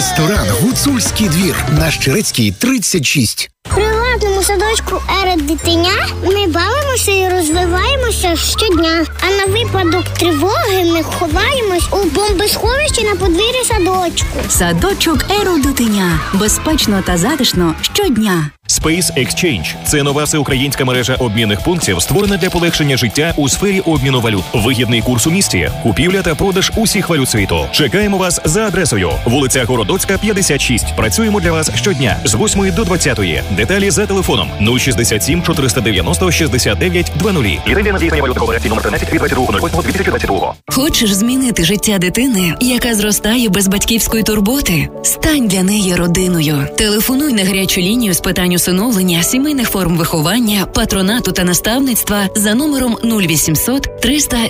Ресторан «Гуцульський двір» на Щерецькій, 36. В приватному садочку «Ера дитиня» ми бавимося і розвиваємося щодня. А на випадок тривоги ми ховаємось у бомбосховищі на подвір'ї садочку. Садочок «Ера дитиня». Безпечно та затишно щодня. Space Exchange – це нова всеукраїнська мережа обмінних пунктів, створена для полегшення життя у сфері обміну валют. Вигідний курс у місті, купівля та продаж усіх валют світу. Чекаємо вас за адресою: вулиця Городоцька, 56. Працюємо для вас щодня з 8 до 20. Деталі за телефоном 067 490 69 20. Ліцензія на здійснення валютних операцій номер 13 від 22.08.2022. Хочеш змінити життя дитини, яка зростає без батьківської турботи? Стань для неї родиною. Телефонуй на гарячу лінію з питань усиновлення, сімейних форм виховання, патронату та наставництва за номером 0800 300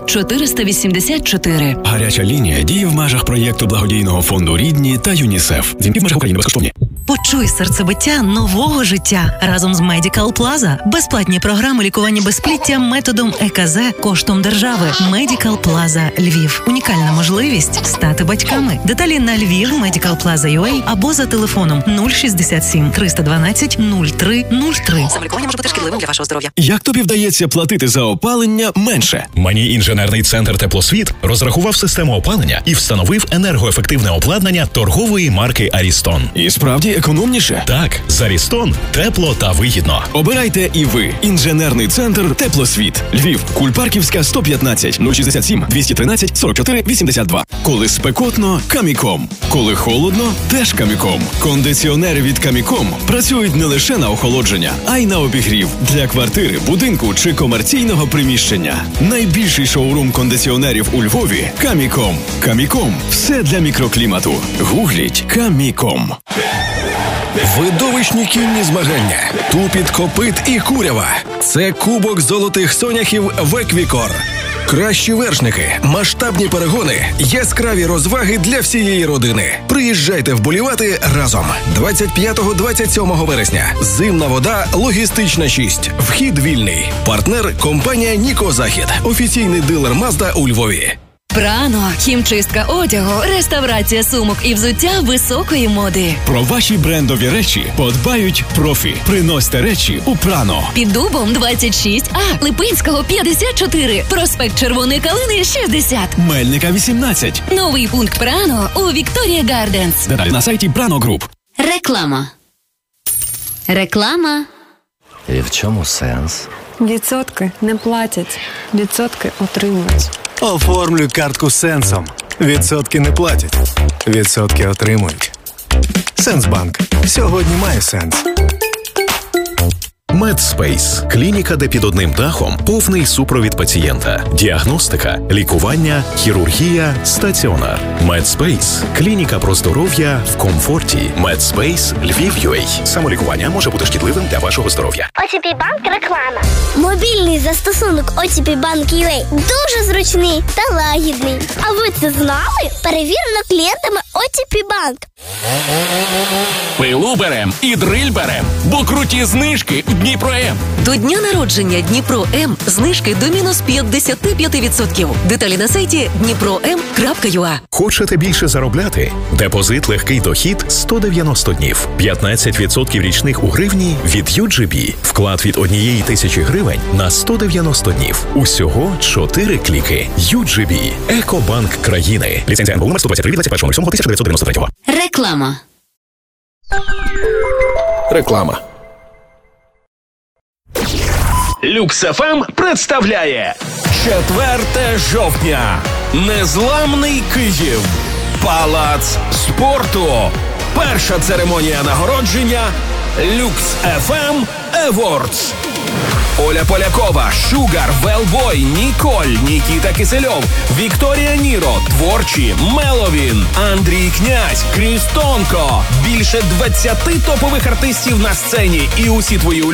484. Гаряча лінія діє в межах проєкту благодійного фонду «Рідні» та ЮНІСЕФ. Дзвінки в межах України безкоштовні. Почуй серцебиття нового життя разом з Medical Plaza. Безплатні програми лікування безпліття методом ЕКЗ коштом держави. Medical Plaza Львів. Унікальна можливість стати батьками. Деталі на Львів, Medical Plaza UA або за телефоном 067 312 0303. Самолікування може бути шкідливим для вашого здоров'я. Як тобі вдається платити за опалення менше? Мені інженерний центр «Теплосвіт» розрахував систему опалення і встановив енергоефективне обладнання торгової марки «Арістон». І справді економніше? Так, з «Арістон» тепло та вигідно. Обирайте і ви. Інженерний центр «Теплосвіт». Львів. Кульпарківська, 115 067 213 44 82. Коли спекотно – Каміком. Коли холодно – теж Каміком. Кондиціонери від Каміком працюють не лише на охолодження, а й на обігрів. Для квартири, будинку чи комерційного приміщення. Найбільший шоурум кондиціонерів у Львові – Каміком. Каміком – все для мікроклімату. Гугліть Каміком. Видовищні кінні змагання, тупіт копит і курява. Це Кубок золотих соняхів в Еквікор. Кращі вершники, масштабні перегони, яскраві розваги для всієї родини. Приїжджайте вболівати разом. 25-27 вересня. Зимна вода, логістична 6. Вхід вільний. Партнер – компанія «Ніко Захід». Офіційний дилер Мазда у Львові. Прано, хімчистка одягу, реставрація сумок і взуття високої моди. Про ваші брендові речі подбають профі. Приносьте речі у Прано. Під Дубом 26А, Липинського 54, проспект Червоної Калини 60. Мельника 18. Новий пункт Прано у Вікторія Гарденс. Деталі на сайті Прано Груп. Реклама. Реклама. І в чому сенс? Відсотки не платять, відсотки отримують. Оформлюй картку з Сенсом. Відсотки не платять, відсотки отримують. Сенсбанк. Сьогодні має сенс. Медспейс – клініка, де під одним дахом повний супровід пацієнта. Діагностика, лікування, хірургія, стаціонар. Медспейс – клініка про здоров'я в комфорті. Медспейс Львів.UA. Самолікування може бути шкідливим для вашого здоров'я. OTP Bank реклама. Мобільний застосунок OTP Bank UA дуже зручний та лагідний. А ви це знали? Перевірено клієнтами OTP Bank. Пилу берем і дриль берем, бо круті знижки в Дніпро-М. До дня народження Дніпро-М знижки до мінус 55%. Деталі на сайті dnipro.m.ua. Хочете більше заробляти? Депозит «Легкий дохід» 190 днів. 15% річних у гривні від UGB. Вклад від 1,000 гривень на 190 днів. Усього 4 кліки. UGB. Екобанк країни. Ліцензія НБУ номер 123 від 21.07.1993. Реклама. Реклама. Люкс ФМ представляє 4 жовтня. Незламний Київ. Палац спорту. Перша церемонія нагородження Люкс ФМ Awards. Оля Полякова, Шугар, Велбой, Ніколь, Нікіта Кисельов, Вікторія Ніро, Творчі, Меловін, Андрій Князь, Крістонко. Більше 20 топових артистів на сцені і усі твої